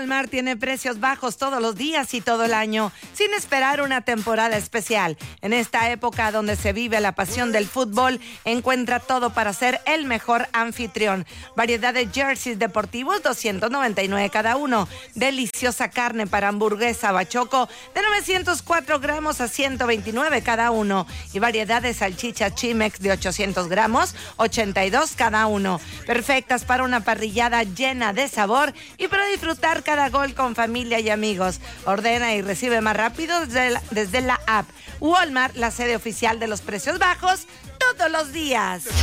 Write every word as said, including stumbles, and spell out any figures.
Walmart tiene precios bajos todos los días y todo el año, sin esperar una temporada especial. En esta época donde se vive la pasión del fútbol, encuentra todo para ser el mejor anfitrión. Variedad de jerseys deportivos, doscientos noventa y nueve cada uno. Deliciosa carne para hamburguesa bachoco, de novecientos cuatro gramos a ciento veintinueve cada uno. Y variedad de salchicha Chimex de ochocientos gramos, ochenta y dos cada uno. Perfectas para una parrillada llena de sabor y para disfrutar cada gol con familia y amigos. Ordena y recibe más rápido desde la, desde la app. Walmart, la sede oficial de los precios bajos, todos los días.